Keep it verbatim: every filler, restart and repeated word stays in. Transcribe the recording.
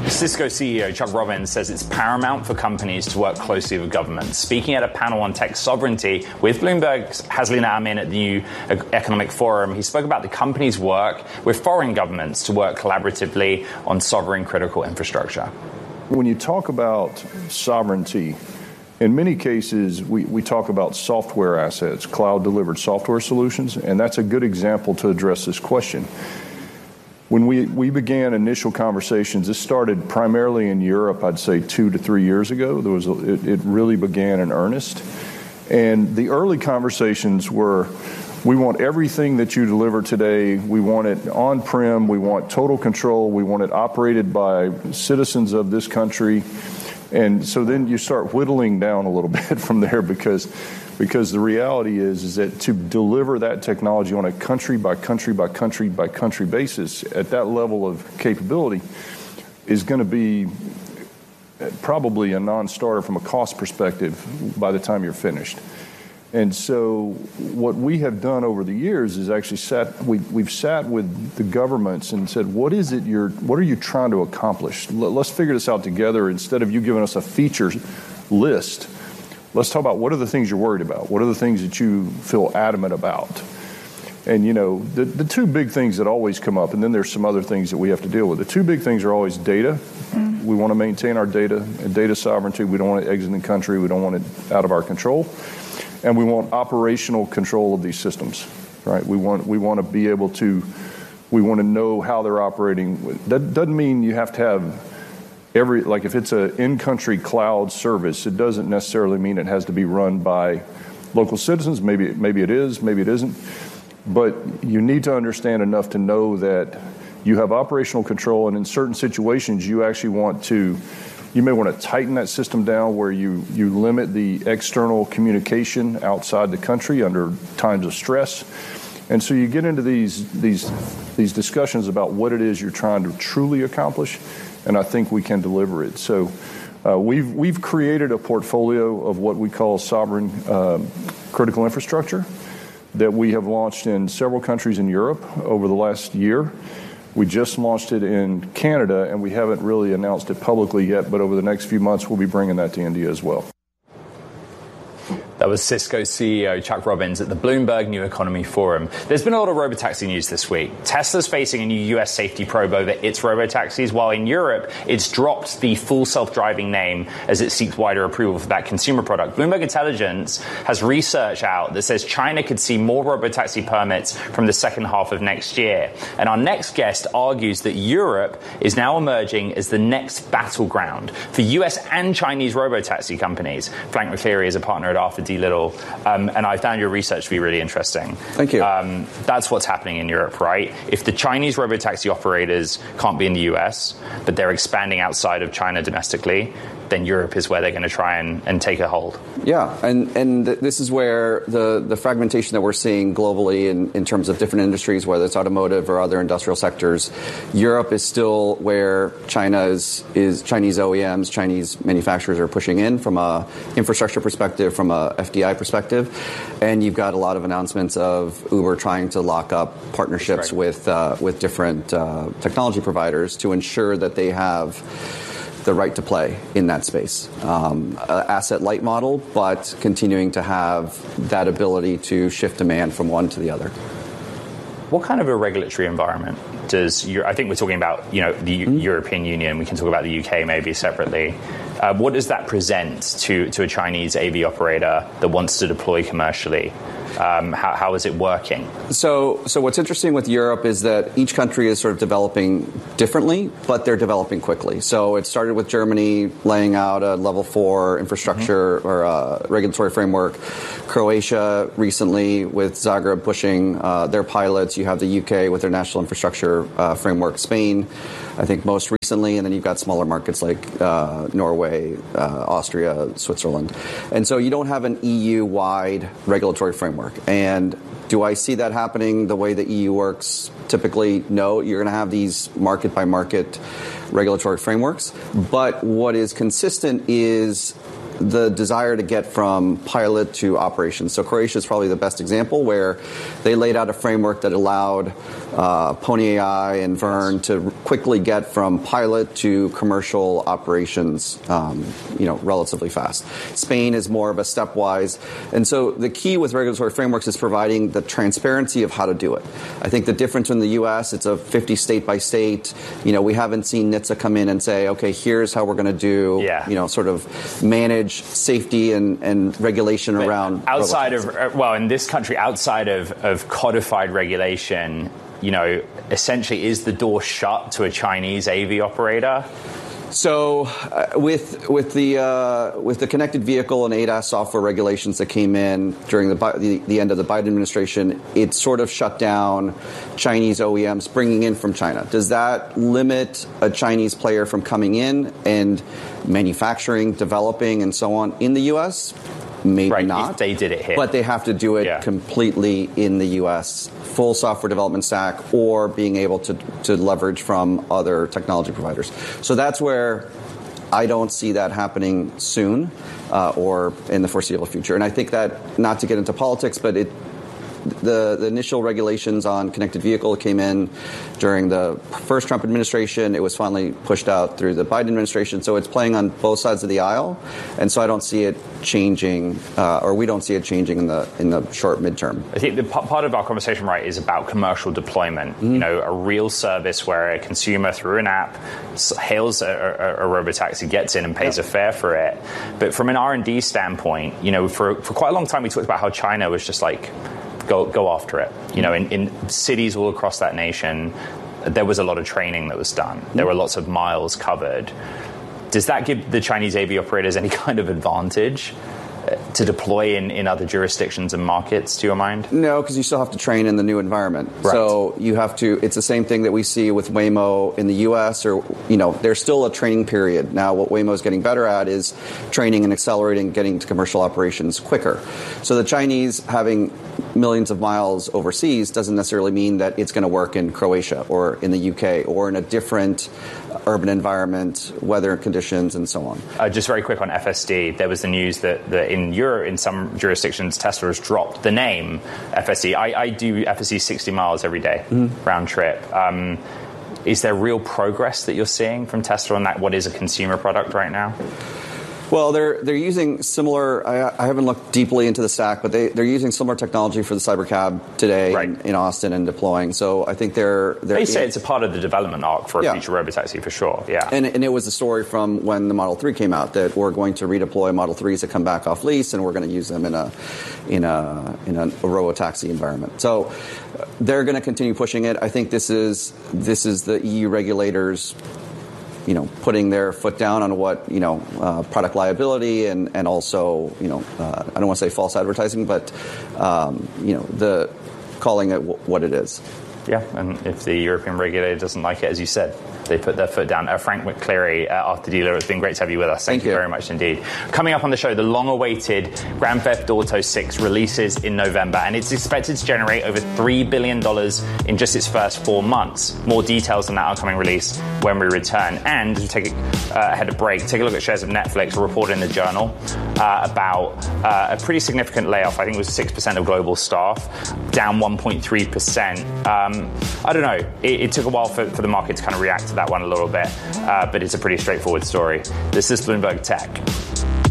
Cisco C E O Chuck Robbins says it's paramount for companies to work closely with governments. Speaking at a panel on tech sovereignty with Bloomberg's Haslina Amin at the New Economic Forum, he spoke about the company's work with foreign governments to work collaboratively on sovereign critical infrastructure. When you talk about sovereignty, in many cases, we, we talk about software assets, cloud-delivered software solutions, and that's a good example to address this question. When we, we began initial conversations, this started primarily in Europe, I'd say two to three years ago. There was a, it, it really began in earnest. And the early conversations were, we want everything that you deliver today. We want it on-prem. We want total control. We want it operated by citizens of this country. And so then you start whittling down a little bit from there because because the reality is, is that to deliver that technology on a country by country by country by country basis at that level of capability is going to be probably a non-starter from a cost perspective by the time you're finished. And so what we have done over the years is actually sat, we, we've sat with the governments and said, what is it you're, what are you trying to accomplish? Let's figure this out together. Instead of you giving us a feature list, let's talk about what are the things you're worried about? What are the things that you feel adamant about? And, you know, the, the two big things that always come up, and then there's some other things that we have to deal with. The two big things are always data. Mm. We want to maintain our data and data sovereignty. We don't want it exiting the country. We don't want it out of our control. And we want operational control of these systems, right? We want we want to be able to, we want to know how they're operating. That doesn't mean you have to have every, like if it's an in-country cloud service, it doesn't necessarily mean it has to be run by local citizens. Maybe, maybe it is, maybe it isn't. But you need to understand enough to know that you have operational control, and in certain situations you actually want to, you may want to tighten that system down where you, you limit the external communication outside the country under times of stress. And so you get into these these these discussions about what it is you're trying to truly accomplish, and I think we can deliver it. So uh, we've we've created a portfolio of what we call sovereign uh, critical infrastructure that we have launched in several countries in Europe over the last year. We just launched it in Canada, and we haven't really announced it publicly yet, but over the next few months, we'll be bringing that to India as well. That was Cisco C E O Chuck Robbins at the Bloomberg New Economy Forum. There's been a lot of robotaxi news this week. Tesla's facing a new U S safety probe over its robotaxis, while in Europe, it's dropped the full self-driving name as it seeks wider approval for that consumer product. Bloomberg Intelligence has research out that says China could see more robotaxi permits from the second half of next year. And our next guest argues that Europe is now emerging as the next battleground for U S and Chinese robotaxi companies. Frank McCleary is a partner at Arthur D. Little, um, and I found your research to be really interesting. Thank you. Um, that's what's happening in Europe, right? If the Chinese robotaxi operators can't be in the U S, but they're expanding outside of China domestically, then Europe is where they're going to try and, and take a hold. Yeah, and, and th- this is where the, the fragmentation that we're seeing globally in, in terms of different industries, whether it's automotive or other industrial sectors, Europe is still where China is, is Chinese O E Ms, Chinese manufacturers are pushing in from a infrastructure perspective, from a F D I perspective, and you've got a lot of announcements of Uber trying to lock up partnerships right. with uh, with different uh, technology providers to ensure that they have the right to play in that space. Um, asset light model, but continuing to have that ability to shift demand from one to the other. What kind of a regulatory environment does your, I think we're talking about, you know, the mm-hmm. European Union, we can talk about the U K maybe separately. Uh, what does that present to, to a Chinese A V operator that wants to deploy commercially? Um, how, how is it working? So, so what's interesting with Europe is that each country is sort of developing differently, but they're developing quickly. So it started with Germany laying out a level four infrastructure mm-hmm. or a regulatory framework. Croatia recently with Zagreb pushing uh, their pilots. You have the U K with their national infrastructure uh, framework. Spain, I think most recently, and then you've got smaller markets like uh, Norway, uh, Austria, Switzerland. And so you don't have an E U-wide regulatory framework. And do I see that happening the way the E U works? Typically, no. You're going to have these market-by-market regulatory frameworks. But what is consistent is the desire to get from pilot to operations. So Croatia is probably the best example, where they laid out a framework that allowed uh, Pony A I and Verne to quickly get from pilot to commercial operations, um, you know, relatively fast. Spain is more of a stepwise. And so the key with regulatory frameworks is providing the transparency of how to do it. I think the difference in the U S, it's a fifty state by state. You know, we haven't seen N H T S A come in and say, okay, here's how we're going to do, yeah. you know, sort of manage safety and, and regulation but around. Outside of, well, in this country, outside of, of codified regulation, you know, essentially is the door shut to a Chinese A V operator? So, uh, with with the uh, with the connected vehicle and A D A S software regulations that came in during the, the the end of the Biden administration, it sort of shut down Chinese O E Ms bringing in from China. Does that limit a Chinese player from coming in and manufacturing, developing, and so on in the U S? Maybe right, not. If they did it here. But they have to do it yeah. completely in the U S, full software development stack, or being able to, to leverage from other technology providers. So that's where I don't see that happening soon uh, or in the foreseeable future. And I think that, not to get into politics, but it The, the initial regulations on connected vehicle came in during the first Trump administration. It was finally pushed out through the Biden administration. So it's playing on both sides of the aisle. And so I don't see it changing, uh, or we don't see it changing in the in the short midterm. I think the p- part of our conversation, right, is about commercial deployment. Mm-hmm. You know, a real service where a consumer through an app hails a, a, a robotaxi, gets in and pays yeah. a fare for it. But from an R and D standpoint, you know, for for quite a long time we talked about how China was just like, Go, go after it. You know, in, in cities all across that nation, there was a lot of training that was done. There were lots of miles covered. Does that give the Chinese A V operators any kind of advantage to deploy in, in other jurisdictions and markets, to your mind? No, because you still have to train in the new environment. Right. So you have to, it's the same thing that we see with Waymo in the U S, or, you know, there's still a training period. Now, what Waymo is getting better at is training and accelerating, getting to commercial operations quicker. So the Chinese having millions of miles overseas doesn't necessarily mean that it's going to work in Croatia or in the U K or in a different urban environment, weather conditions, and so on. Uh, just very quick on F S D, there was the news that, that in Europe, in some jurisdictions, Tesla has dropped the name F S D. I, I do F S D sixty miles every day, mm-hmm. round trip. Um, is there real progress that you're seeing from Tesla on that? What is a consumer product right now? Well, they're they're using similar. I, I haven't looked deeply into the stack, but they they're using similar technology for the Cybercab today right. in, in Austin and deploying. So I think they're they're. They say it's a part of the development arc for a yeah. future robotaxi for sure. Yeah, and and it was a story from when the Model three came out that we're going to redeploy Model threes that come back off lease, and we're going to use them in a in a in a, a robotaxi environment. So they're going to continue pushing it. I think this is this is the E U regulators, you know, putting their foot down on what, you know, uh, product liability and, and also, you know, uh, I don't want to say false advertising, but, um, you know, the calling it w- what it is. Yeah, and if the European regulator doesn't like it, as you said, they put their foot down. Uh, Frank McCleary, uh, After Dealer, it's been great to have you with us. Thank, Thank you. you very much indeed. Coming up on the show, the long-awaited Grand Theft Auto six releases in November, and it's expected to generate over three billion dollars in just its first four months. More details on that upcoming release when we return. And as we take a, uh, ahead of break, take a look at shares of Netflix, a report in the Journal uh, about uh, a pretty significant layoff. I think it was six percent of global staff, down one point three percent. Um, I don't know. It, it took a while for, for the market to kind of react to that one a little bit, uh, but it's a pretty straightforward story. This is Bloomberg Tech.